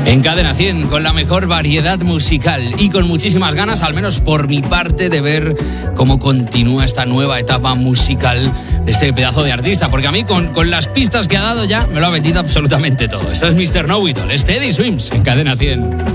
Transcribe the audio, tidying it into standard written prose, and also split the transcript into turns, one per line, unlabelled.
En Cadena 100, con la mejor variedad musical y con muchísimas ganas, al menos por mi parte, de ver cómo continúa esta nueva etapa musical de este pedazo de artista, porque a mí con las pistas que ha dado ya me lo ha vendido absolutamente todo. Esto es Mr. Know It All, Steady Swims en Cadena 100.